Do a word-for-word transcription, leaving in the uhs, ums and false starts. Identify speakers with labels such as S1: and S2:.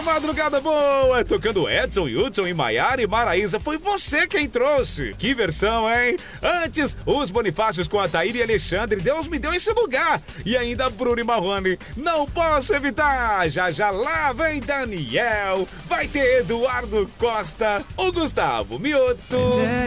S1: madrugada boa! Tocando Edson, Hudson e Maiara e Maraísa. Foi você quem trouxe. Que versão, hein? Antes, os Bonifácios com a Taíra e Alexandre. Deus me deu esse lugar. E ainda Bruno e Marrone. Não posso evitar. Já já lá vem Daniel. Vai ter Eduardo Costa. O Gustavo Mioto.